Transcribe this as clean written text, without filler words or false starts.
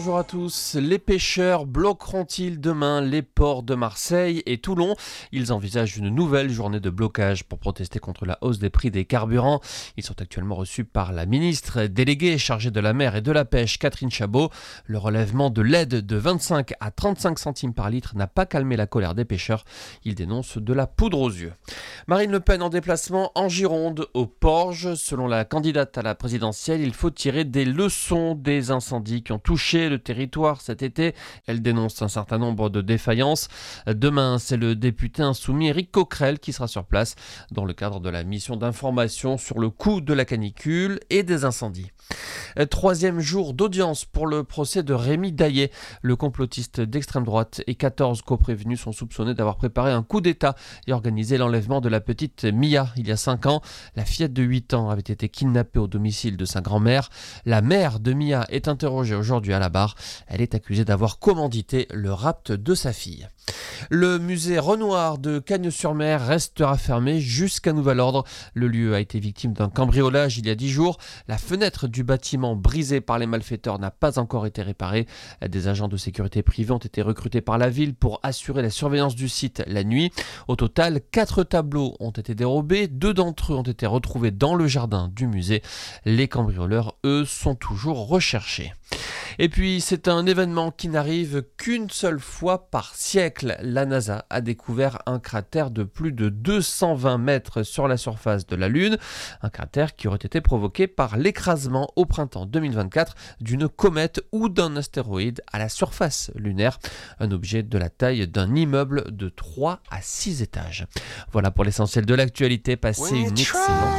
bonjour à tous. Les pêcheurs bloqueront-ils demain les ports de Marseille et Toulon ? Ils envisagent une nouvelle journée de blocage pour protester contre la hausse des prix des carburants. Ils sont actuellement reçus par la ministre déléguée chargée de la mer et de la pêche, Catherine Chabot. Le relèvement de l'aide de 25 à 35 centimes par litre n'a pas calmé la colère des pêcheurs. Ils dénoncent de la poudre aux yeux. Marine Le Pen en déplacement en Gironde, au Porge. Selon la candidate à la présidentielle, il faut tirer des leçons des incendies qui ont touché le territoire cet été. Elle dénonce un certain nombre de défaillances. Demain, c'est le député insoumis Éric Coquerel qui sera sur place dans le cadre de la mission d'information sur le coût de la canicule et des incendies. Troisième jour d'audience pour le procès de Rémi Daillet. Le complotiste d'extrême droite et 14 coprévenus sont soupçonnés d'avoir préparé un coup d'État et organisé l'enlèvement de la petite Mia il y a 5 ans. La fillette de 8 ans avait été kidnappée au domicile de sa grand-mère. La mère de Mia est interrogée aujourd'hui à la barre. Elle est accusée d'avoir commandité le rapt de sa fille. Le musée Renoir de Cagnes-sur-Mer restera fermé jusqu'à nouvel ordre. Le lieu a été victime d'un cambriolage il y a 10 jours. La fenêtre du bâtiment brisée par les malfaiteurs n'a pas encore été réparée. Des agents de sécurité privés ont été recrutés par la ville pour assurer la surveillance du site la nuit. Au total, 4 tableaux ont été dérobés. 2 d'entre eux ont été retrouvés dans le jardin du musée. Les cambrioleurs, eux, sont toujours recherchés. Et puis, c'est un événement qui n'arrive qu'une seule fois par siècle. La NASA a découvert un cratère de plus de 220 mètres sur la surface de la Lune. Un cratère qui aurait été provoqué par l'écrasement au printemps 2024 d'une comète ou d'un astéroïde à la surface lunaire. Un objet de la taille d'un immeuble de 3 à 6 étages. Voilà pour l'essentiel de l'actualité. Passez une excellente